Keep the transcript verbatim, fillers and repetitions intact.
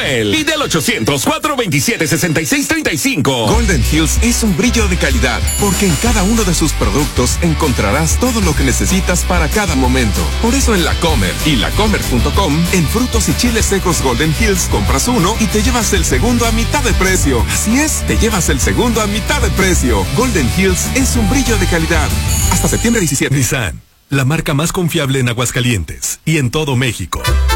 Coppel. Y del ochocientos, cuatrocientos veintisiete, sesenta y seis treinta y cinco. Golden Hills es un brillo de calidad, porque en cada uno de sus productos encontrarás todo lo que necesitas para cada momento. Por eso en La Comer y lacomer punto com, en frutos y chiles secos Golden Hills, compras uno y te llevas el segundo a mitad de precio. Así es, te llevas el segundo a mitad de precio. Golden Hills es un brillo de calidad. Hasta septiembre diecisiete. Nissan, la marca más confiable en Aguascalientes y en todo México.